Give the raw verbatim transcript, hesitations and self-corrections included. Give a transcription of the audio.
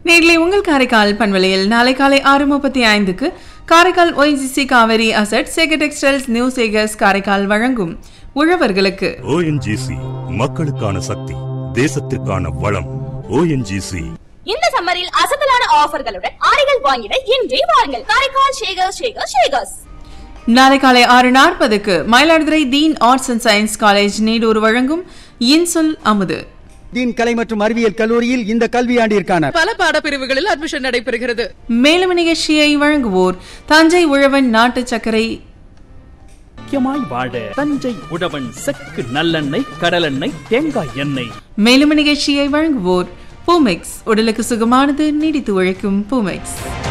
நேர்களை உங்கள் காரைக்கால் பண்பலையில் நாளை காலை ஆறு முப்பத்தி ஐந்துக்கு Karaikal ONGC Kaveri asset Sekar textiles new Sekar's Karaikal வழங்கும் உழவர்களுக்கு. ஓஎன்ஜிசி மக்களுக்கான சக்தி, தேசத்திற்கான வளம். ஓஎன்ஜிசி இந்த சம்மரில் அசத்தலான ஆஃபர்களுடன் ஆடைகள் வாங்கிட இன்றே வாருங்கள் காரைக்கால் ஷேகர் ஷேகர் ஷேகர்ஸ். நாளை காலை ஆறு நாற்பதுக்கு மயிலாடுதுறை தீன் arts and science college Needur வழங்கும் இன்சொல் அமுது. தீன் கலை மற்றும் அறிவியல் கல்லூரியில் இந்த கல்வியாண்டிற்கான பல பாடப்பிரிவுகளில் அட்மிஷன் நடைபெறுகிறது. மேலும் நிகழ்ச்சியை வழங்குவோர் தஞ்சை உழவன் நாட்டு சர்க்கரை. முக்கியமாய் வாழ தஞ்சை உழவன் செக்கு நல்லெண்ணெய், கடலெண்ணெய், தேங்காய் எண்ணெய். மேலும் நிகழ்ச்சியை வழங்குவோர் பூமெக்ஸ், உடலுக்கு சுகமானது, நீடித்து உழைக்கும் பூமெக்ஸ்.